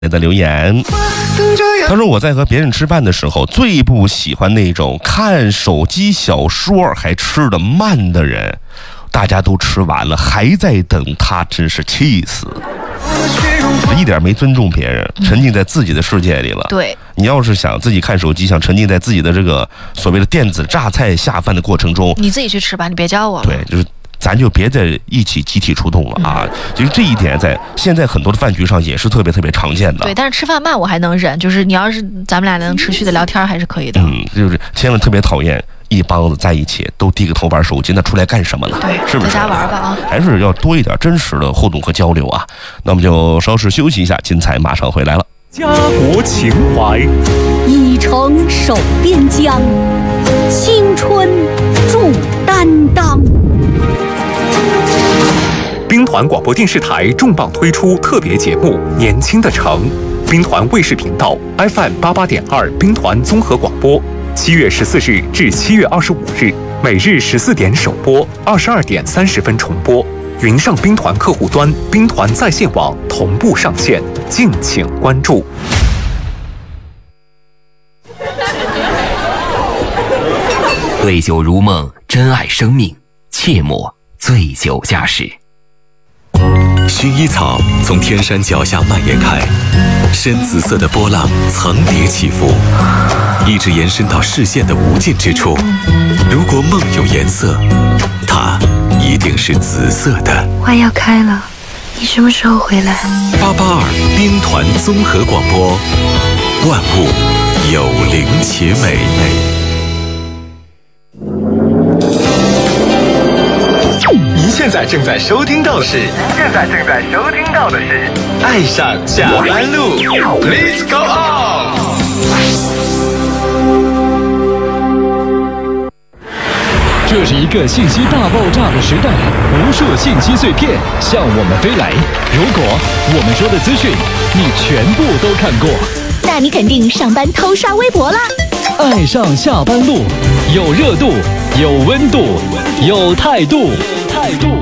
的留言，他说我在和别人吃饭的时候最不喜欢那种看手机小说还吃得慢的人，大家都吃完了还在等他，真是气死，一点没尊重别人，沉浸在自己的世界里了。 对， 你要是想自己看手机，想沉浸在自己的这个所谓的电子榨菜下饭的过程中， 你自己去吃吧，你别叫我了。 对，就是咱就别再一起集体出动了啊！其实这一点在现在很多的饭局上也是特别特别常见的。 对，但是吃饭慢我还能忍，就是你要是咱们俩能持续的聊天还是可以的。 就是千万特别讨厌一帮子在一起都低个头玩手机，那出来干什么呢？ 对， 是不是？ 在家玩吧啊！ 还是要多一点真实的互动和交流啊！那么就稍事休息一下，精彩马上回来了。 家国情怀， 以诚守边疆，青春铸担当。 兵团广播电视台重磅推出特别节目《年轻的城》，兵团卫视频道 FM88.2兵团综合广播，7月14日至7月25日，每日14点首播，22点30分重播。云上兵团客户端、兵团在线网同步上线，敬请关注。 对酒如梦，珍爱生命，切莫醉酒驾驶。 薰衣草从天山脚下蔓延开，深紫色的波浪层叠起伏，一直延伸到视线的无尽之处。如果梦有颜色，它一定是紫色的。 花要开了，你什么时候回来 ？882兵团综合广播，万物有灵且美。 您现在正在收听到的是爱上下班路 ，Please go on。 这是一个信息大爆炸的时代，无数信息碎片向我们飞来。如果我们说的资讯你全部都看过， 那你肯定上班偷刷微博啦。 爱上下班路，有热度，有温度，有态度。